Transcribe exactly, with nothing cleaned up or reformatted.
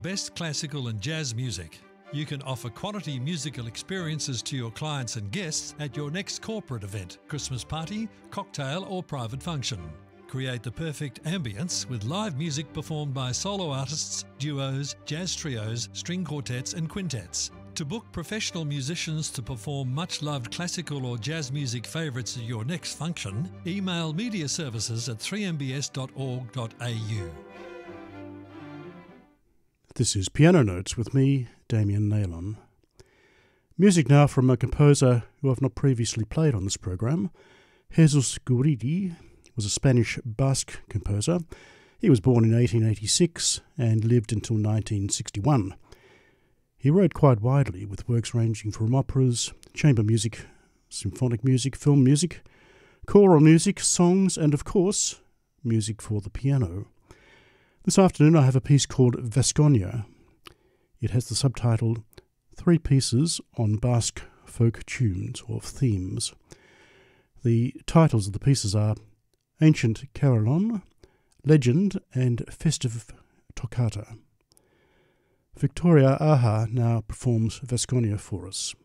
Best classical and jazz music. You can offer quality musical experiences to your clients and guests at your next corporate event, Christmas party, cocktail or private function. Create the perfect ambience with live music performed by solo artists, duos, jazz trios, string quartets and quintets. To book professional musicians to perform much-loved classical or jazz music favourites at your next function, email media services at three m b s dot org dot a u. This is Piano Notes with me, Damien Naylon. Music now from a composer who I've not previously played on this program. Jesus Guridi was a Spanish Basque composer. He was born in eighteen eighty-six and lived until nineteen sixty-one. He wrote quite widely, with works ranging from operas, chamber music, symphonic music, film music, choral music, songs, and of course, music for the piano. This afternoon I have a piece called Vasconia. It has the subtitle Three Pieces on Basque Folk Tunes or Themes. The titles of the pieces are Ancient Carillon, Legend, and Festive Toccata. Victoria Aha now performs Vasconia for us.